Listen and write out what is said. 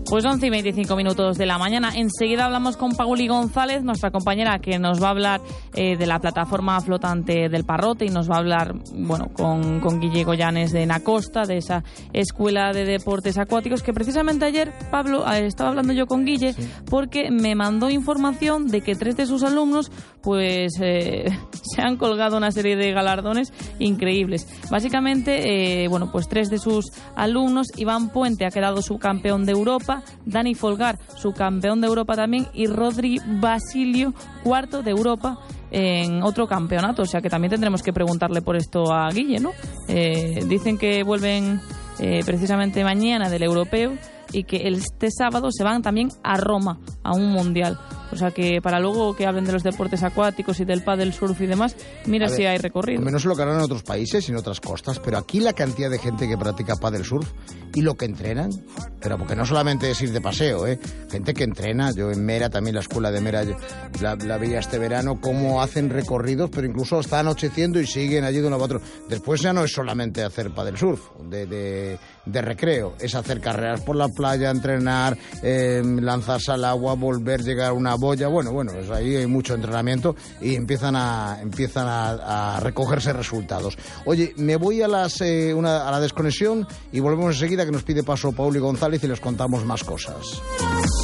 Pues 11:25 de la mañana. Enseguida hablamos con Pauli González, nuestra compañera, que nos va a hablar de la plataforma flotante del Parrote, y nos va a hablar, bueno, con Guille Goyanes de Nacosta, de esa escuela de deportes acuáticos, que precisamente ayer, Pablo, estaba hablando yo con Guille, sí, porque me mandó información de que 3 de sus alumnos pues se han colgado una serie de galardones increíbles. Básicamente, bueno, pues 3 de sus alumnos: Iván Puente ha quedado subcampeón de Europa, Dani Folgar subcampeón de Europa también, y Rodri Basilio cuarto de Europa en otro campeonato. O sea que también tendremos que preguntarle por esto a Guille, ¿no? Dicen que vuelven precisamente mañana del europeo, y que este sábado se van también a Roma, a un mundial. O sea que para luego que hablen de los deportes acuáticos y del pádel, surf y demás, mira si hay recorrido. No se lo harán en otros países y en otras costas, pero aquí la cantidad de gente que practica pádel, surf y lo que entrenan, pero porque no solamente es ir de paseo, gente que entrena. Yo en Mera, también la escuela de Mera, la veía este verano, cómo hacen recorridos, pero incluso está anocheciendo y siguen allí de uno a otro. Después ya no es solamente hacer pádel surf de recreo, es hacer carreras por la playa, entrenar, lanzarse al agua, volver, llegar a una boya. Bueno, pues ahí hay mucho entrenamiento y empiezan a recogerse resultados. Oye, me voy a la desconexión y volvemos enseguida, que nos pide paso Pauli González y les contamos más cosas.